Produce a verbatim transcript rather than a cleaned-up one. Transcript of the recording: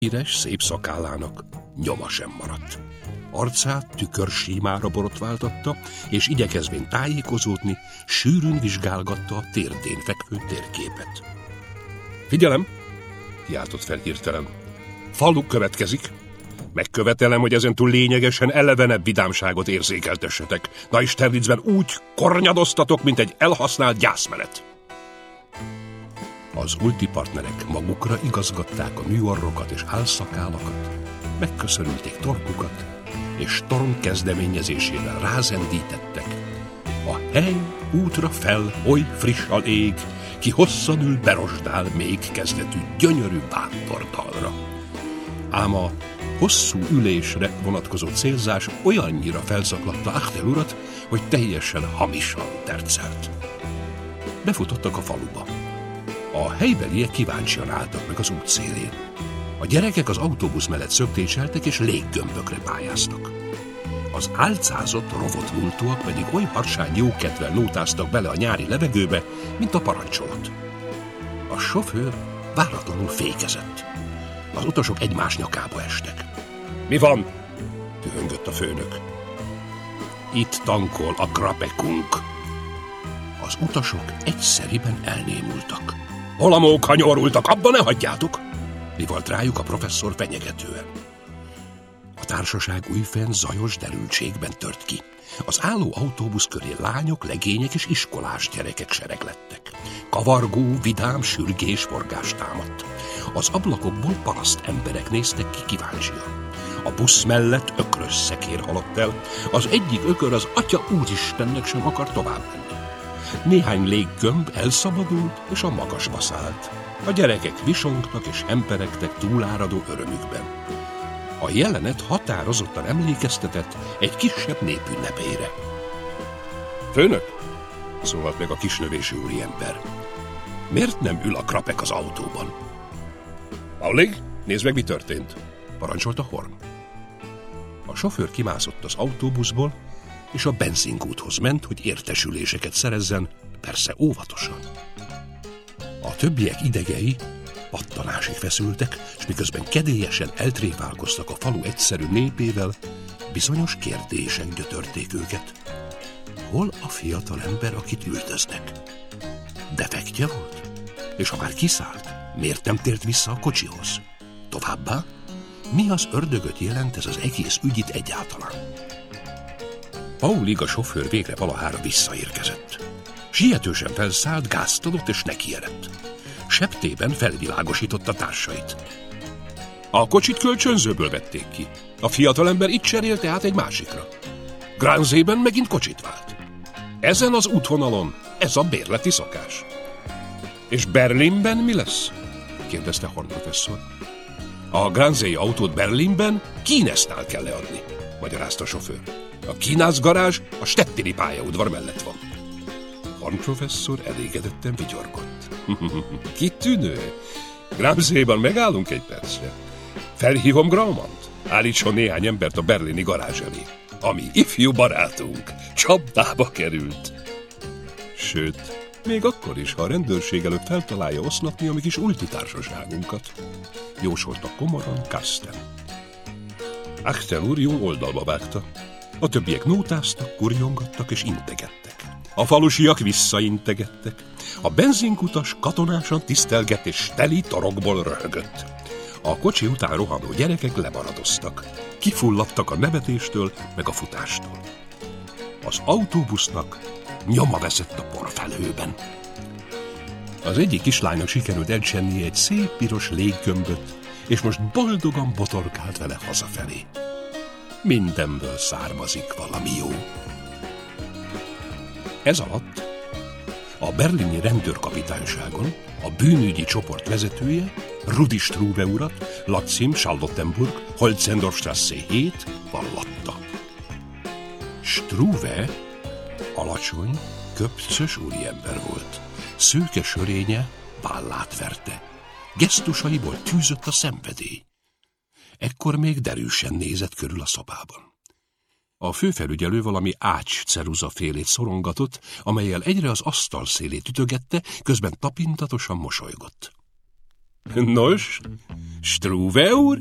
Híres, szép szakállának nyoma sem maradt. Arcát tükörsímára borotváltatta, és igyekezvén tájékozódni, sűrűn vizsgálgatta a térdén fekvő térképet. Figyelem! Kiáltott fel hirtelen. Falu következik. Megkövetelem, hogy ezentúl lényegesen elevenebb vidámságot érzékeltessetek. Na és Sterlitzben úgy kornyadoztatok, mint egy elhasznált gyászmenet. Az ultipartnerek magukra igazgatták a műorrokat és álszakálakat, megköszörülték torkukat, és storm kezdeményezésével rázendítettek. A hely útra fel, oly friss a lég, ki hosszan ül berosdál még kezdetű gyönyörű vándordalra. Ám a hosszú ülésre vonatkozó célzás olyannyira felszaklatta Achtel urat, hogy teljesen hamisan tercelt. Befutottak a faluba. A helybeliek kíváncsian álltak meg az út szélén. A gyerekek az autóbusz mellett szöktécseltek és léggömbökre pályáztak. Az álcázott rovotmúltúak pedig oly harsány jókedvel nótáztak bele a nyári levegőbe, mint a parancsolat. A sofőr váratlanul fékezett. Az utasok egymás nyakába estek. Mi van? Dühöngött a főnök. Itt tankol a Krapekunk. Az utasok egyszeriben elnémultak. Hol a móka nyorultak, abba ne hagyjátok! Rivalt rájuk a professzor fenyegetően. A társaság újfenn zajos derültségben tört ki. Az álló autóbusz köré lányok, legények és iskolás gyerekek sereglettek. Kavargó, vidám, sürgés, forgás támadt. Az ablakokból paraszt emberek néztek ki kíváncsian. A busz mellett ökrös szekér haladt el. Az egyik ökör az Atya Úristennek sem akar tovább menni. Néhány léggömb elszabadult, és a magasba szállt. A gyerekek visongtak és hemperegtek túláradó örömükben. A jelenet határozottan emlékeztetett egy kisebb népünnepére. Főnök, szólalt meg a kisnövésű úriember. Miért nem ül a Krapek az autóban? Paulig, nézd meg, mi történt, parancsolta Horn. A sofőr kimászott az autóbuszból, és a benzinkúthoz ment, hogy értesüléseket szerezzen, persze óvatosan. A többiek idegei pattanásig feszültek, és miközben kedélyesen eltréfálkoztak a falu egyszerű népével, bizonyos kérdések gyötörték őket. Hol a fiatal ember, akit üldöznek? Defektje volt? És ha már kiszállt, miért nem tért vissza a kocsihoz? Továbbá, mi az ördögöt jelent ez az egész ügyit egyáltalán? Paulig, a sofőr végre valahára visszaérkezett. Sietősen felszállt, gázt adott és nekierett. Septében felvilágosította társait. A kocsit kölcsönzőből vették ki. A fiatalember itt cserélte át egy másikra. Granzében megint kocsit vált. Ezen az útvonalon ez a bérleti szokás. És Berlinben mi lesz? Kérdezte Horn professzor. A Granzei autót Berlinben Kínésznál kell leadni, magyarázta a sofőr. A Kínász garázs a stettini pályaudvar mellett van. Horn professzor elégedetten vigyorgott. Kitűnő! Granzeiban megállunk egy percre. Felhívom Graumant. Állítson néhány embert a berlini garázs elé. Ami ifjú barátunk csapdába került. Sőt, még akkor is, ha a rendőrség előtt feltalálja oszlatni a mi kis ultitársaságunkat. Jósolta komoran Kasten. Achtel úr jó oldalba vágta. A többiek nótáztak, kurjongattak és integettek. A falusiak visszaintegettek. A benzinkutas katonásan tisztelgett és teli torokból röhögött. A kocsi után rohanó gyerekek lemaradoztak. Kifulladtak a nevetéstől, meg a futástól. Az autóbusznak nyoma veszett a porfelhőben. Az egyik kislánynak sikerült elcsennie egy szép piros léggömböt, és most boldogan botorkált vele hazafelé. Mindenből származik valami jó. Ez alatt a berlini rendőrkapitányságon a bűnügyi csoport vezetője Rudi Struve urat Lacim, Charlottenburg, Holzendorfstrasse hét vallatta. Struve alacsony, köpcös úriember volt. Szőke sörénye vállát verte. Gesztusaiból tűzött a szenvedély. Ekkor még derűsen nézett körül a szobában. A főfelügyelő valami ács ceruza félét szorongatott, amellyel egyre az asztal szélét ütögette, közben tapintatosan mosolygott. Nos, Struve úr?